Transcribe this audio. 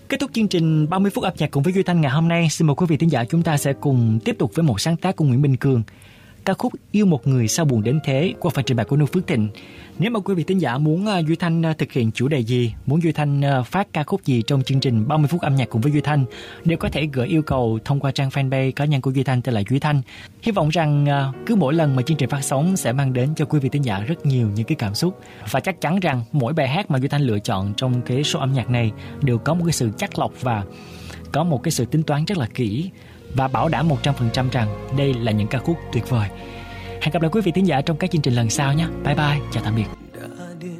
Kết thúc chương trình 30 phút âm nhạc cùng với Duy Thanh ngày hôm nay, xin mời quý vị thính giả chúng ta sẽ cùng tiếp tục với một sáng tác của Nguyễn Bình Cường. Ca khúc Yêu Một Người Sao Buồn Đến Thế qua phần trình bày của Noo Phước Thịnh. Nếu mà quý vị thính giả muốn Duy Thanh thực hiện chủ đề gì, muốn Duy Thanh phát ca khúc gì trong chương trình 30 phút âm nhạc cùng với Duy Thanh, đều có thể gửi yêu cầu thông qua trang fanpage cá nhân của Duy Thanh tên là Duy Thanh. Hy vọng rằng cứ mỗi lần mà chương trình phát sóng sẽ mang đến cho quý vị thính giả rất nhiều những cái cảm xúc, và chắc chắn rằng mỗi bài hát mà Duy Thanh lựa chọn trong cái show âm nhạc này đều có một cái sự chắc lọc và có một cái sự tính toán rất là kỹ, và bảo đảm 100% rằng đây là những ca khúc tuyệt vời. Hẹn gặp lại quý vị thính giả trong các chương trình lần sau nhé. Bye bye, chào tạm biệt.